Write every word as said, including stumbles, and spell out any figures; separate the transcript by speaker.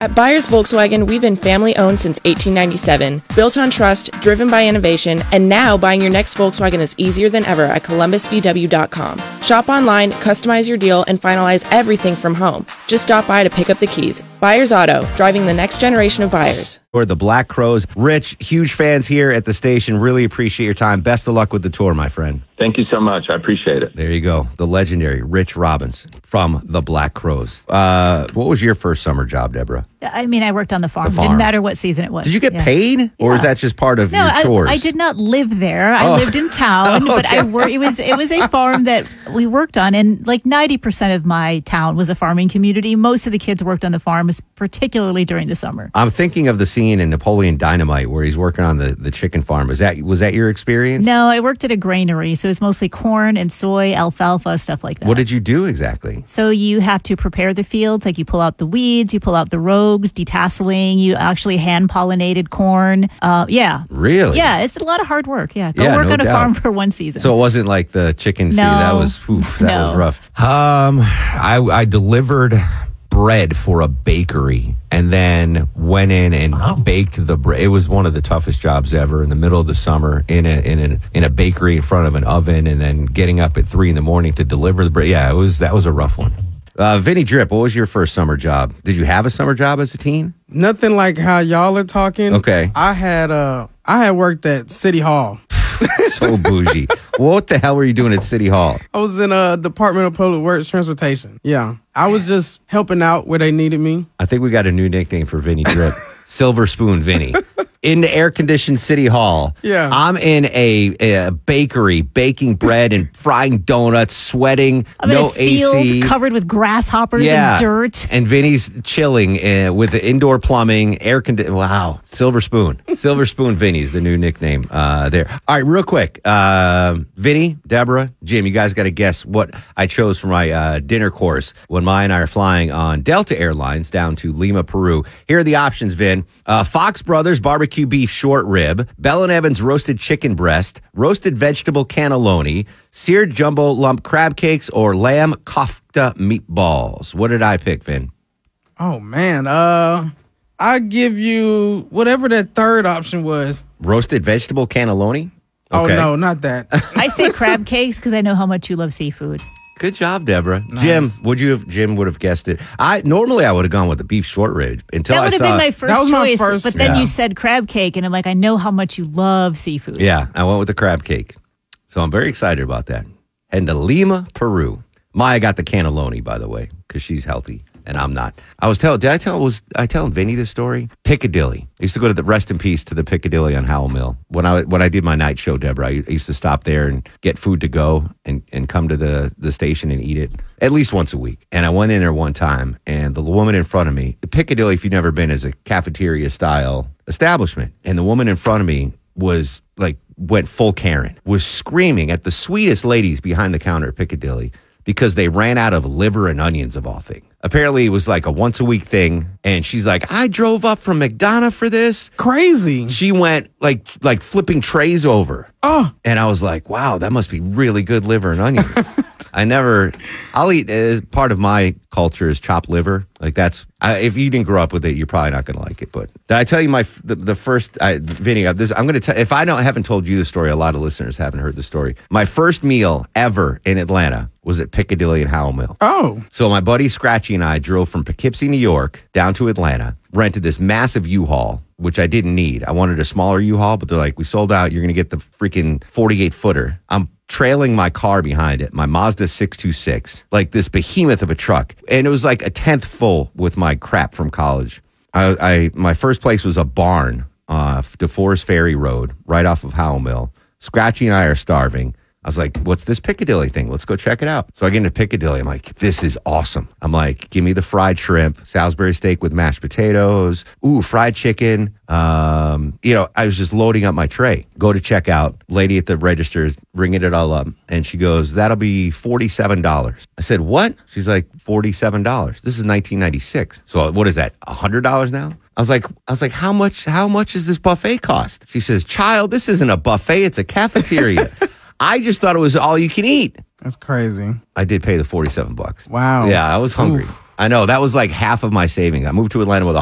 Speaker 1: At Byers Volkswagen, we've been family-owned since eighteen ninety-seven, built on trust, driven by innovation, and now buying your next Volkswagen is easier than ever at columbus v w dot com. Shop online, customize your deal, and finalize everything from home. Just stop by to pick up the keys. Byers Auto, driving the next generation of buyers.
Speaker 2: Or the Black Crowes. Rich, huge fans here at the station. Really appreciate your time. Best of luck with the tour, my friend.
Speaker 3: Thank you so much. I appreciate it.
Speaker 2: There you go. The legendary Rich Robbins from the Black Crowes. Uh, what was your first summer job, Deborah?
Speaker 4: I mean, I worked on the farm.
Speaker 2: The farm.
Speaker 4: Didn't matter what season it was.
Speaker 2: Did you get
Speaker 4: yeah.
Speaker 2: paid? Or
Speaker 4: Yeah.
Speaker 2: is that just part of
Speaker 4: No,
Speaker 2: your chores?
Speaker 4: I, I did not live there. I
Speaker 2: Oh.
Speaker 4: lived in town, but
Speaker 2: Okay.
Speaker 4: I wor- it was it was a farm that we worked on, and like ninety percent of my town was a farming community. Most of the kids worked on the farms, particularly during the summer.
Speaker 2: I'm thinking of the scene in Napoleon Dynamite where he's working on the, the chicken farm. Was that was that your experience?
Speaker 4: No, I worked at a granary, so it's mostly corn and soy, alfalfa, stuff like that.
Speaker 2: What did you do exactly?
Speaker 4: So you have to prepare the fields, like you pull out the weeds, you pull out the rogues, detasseling, you actually hand pollinated corn. Uh, yeah.
Speaker 2: Really?
Speaker 4: Yeah, it's a lot of hard work. Yeah. Go
Speaker 2: Yeah,
Speaker 4: work
Speaker 2: no
Speaker 4: on a
Speaker 2: doubt.
Speaker 4: farm for one season.
Speaker 2: So it wasn't like the chicken scene.
Speaker 4: No.
Speaker 2: That was oof, that
Speaker 4: No.
Speaker 2: was rough. Um, I I delivered bread for a bakery and then went in and
Speaker 3: Wow.
Speaker 2: baked the bread. It was one of the toughest jobs ever in the middle of the summer in a in a in a bakery in front of an oven and then getting up at three in the morning to deliver the bread. Yeah, it was that was a rough one. Uh, Vinny Drip, what was your first summer job? Did you have a summer job as a teen?
Speaker 5: Nothing like how y'all are talking.
Speaker 2: Okay.
Speaker 5: I had uh I had worked at City Hall.
Speaker 2: So bougie. What the hell were you doing at City Hall?
Speaker 5: I was in a Department of Public Works Transportation. Yeah. I was just helping out where they needed me.
Speaker 2: I think we got a new nickname for Vinny Drip. Silver Spoon Vinny. In the air-conditioned City Hall.
Speaker 5: Yeah.
Speaker 2: I'm in a, a bakery baking bread and frying donuts, sweating,
Speaker 4: I'm
Speaker 2: no
Speaker 4: in a field
Speaker 2: A C.
Speaker 4: covered with grasshoppers
Speaker 2: Yeah.
Speaker 4: and dirt.
Speaker 2: And Vinny's chilling uh, with the indoor plumbing, air conditioning. Wow. Silver Spoon. Silver Spoon Vinny's the new nickname uh, there. All right, real quick. Uh, Vinny, Deborah, Jim, you guys got to guess what I chose for my uh, dinner course when Maya and I are flying on Delta Airlines down to Lima, Peru. Here are the options, Vin. Uh, Fox Brothers barbecue beef short rib, Bell and Evans roasted chicken breast, roasted vegetable cannelloni, seared jumbo lump crab cakes, or lamb kofta meatballs. What did I pick, Vin?
Speaker 5: Oh man. Uh I give you whatever that third option was.
Speaker 2: Roasted vegetable cannelloni?
Speaker 5: Oh
Speaker 2: Okay.
Speaker 5: no, not that.
Speaker 4: I say crab cakes because I know how much you love seafood.
Speaker 2: Good job, Deborah.
Speaker 5: Nice.
Speaker 2: Jim, would you have Jim would have guessed it. I normally I would have gone with the beef short rib until
Speaker 4: That
Speaker 2: I
Speaker 4: would have
Speaker 2: saw
Speaker 4: been my first
Speaker 5: That was my
Speaker 4: choice,
Speaker 5: first-
Speaker 4: but then
Speaker 2: Yeah.
Speaker 4: you said crab cake, and I'm like, I know how much you love seafood.
Speaker 2: Yeah, I went with the crab cake. So I'm very excited about that. Heading to Lima, Peru. Maya got the cannelloni, by the way, because she's healthy and I'm not. I was telling, did I tell, was I telling Vinny this story? Piccadilly. I used to go to the, rest in peace to the Piccadilly on Howell Mill. When I when I did my night show, Deborah, I used to stop there and get food to go and, and come to the, the station and eat it at least once a week. And I went in there one time and the woman in front of me, the Piccadilly, if you've never been, is a cafeteria style establishment. And the woman in front of me was like, went full Karen, was screaming at the sweetest ladies behind the counter at Piccadilly because they ran out of liver and onions of all things. Apparently it was like a once a week thing. And she's like, I drove up from McDonough for this.
Speaker 5: Crazy.
Speaker 2: She went like like flipping trays over.
Speaker 5: Oh,
Speaker 2: And I was like, wow, that must be really good liver and onions. I never, I'll eat, uh, part of my culture is chopped liver. Like that's, I, if you didn't grow up with it, you're probably not going to like it. But did I tell you my, f- the, the first, I, Vinny, uh, this, I'm going to tell, if I don't, haven't told you the story, a lot of listeners haven't heard the story. My first meal ever in Atlanta was at Piccadilly and Howell Mill.
Speaker 5: oh.
Speaker 2: So my buddy Scratchy and I drove from Poughkeepsie, New York, down to Atlanta, rented this massive U-Haul, which I didn't need. I wanted a smaller U-Haul, but they're like, we sold out. You're going to get the freaking forty-eight footer. I'm trailing my car behind it, my Mazda six two six, like this behemoth of a truck. And it was like a tenth full with my crap from college. I, I my first place was a barn, uh, DeForest Ferry Road, right off of Howell Mill. Scratchy and I are starving. I was like, what's this Piccadilly thing? Let's go check it out. So I get into Piccadilly. I'm like, this is awesome. I'm like, give me the fried shrimp, Salisbury steak with mashed potatoes, ooh, fried chicken. Um, you know, I was just loading up my tray. Go to check out. Lady at the register is ringing it all up. And she goes, that'll be forty-seven dollars. I said, what? She's like, forty-seven dollars. This is nineteen ninety-six. So what is that, one hundred dollars now? I was like, I was like, how much, how much does this buffet cost? She says, child, this isn't a buffet. It's a cafeteria. I just thought it was all you can eat.
Speaker 5: That's crazy.
Speaker 2: I did pay the forty-seven bucks.
Speaker 5: Wow.
Speaker 2: Yeah, I was hungry.
Speaker 5: Oof.
Speaker 2: I know. That was like half of my savings. I moved to Atlanta with